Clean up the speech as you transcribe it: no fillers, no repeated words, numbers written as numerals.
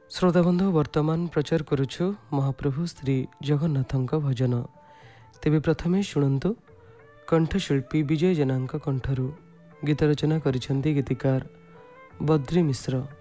श्रोताबंधु वर्तमान प्रचार करुछु महाप्रभु श्री जगन्नाथଙ୍କ भजन। तेबे प्रथमे शुणन्तु कंठशिल्पी विजय जेना कंठरू गीत रचना करिसेंती गीतिकार बद्री मिश्र।